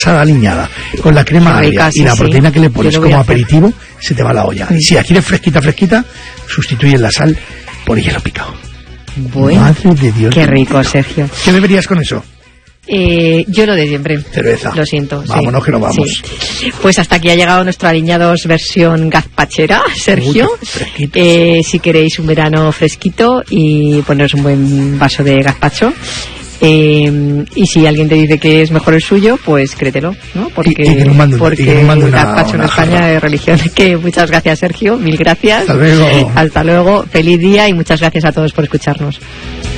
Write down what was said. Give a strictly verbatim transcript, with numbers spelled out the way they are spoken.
aliñada con la crema agria y la sí, proteína sí. que le pones como aperitivo, se te va la olla. Mm. Y si la quieres fresquita, fresquita, sustituyes la sal por hielo picado. Bueno, madre de Dios. qué rico, Sergio. ¿Qué beberías con eso? Eh, yo lo de siempre. Cerveza. Lo siento. Vámonos, sí. que no vamos. Sí. Pues hasta aquí ha llegado nuestro Aliñados versión gazpachera, Sergio. Uy, eh, si queréis un verano fresquito y poneros un buen vaso de gazpacho. Eh, y si alguien te dice que es mejor el suyo, pues créetelo, ¿no? Porque, y, y que nos mande, porque y que nos mande el una, gazpacho una en España jarra. es religión. Que muchas gracias, Sergio. Mil gracias. Hasta luego. Hasta luego. Feliz día y muchas gracias a todos por escucharnos.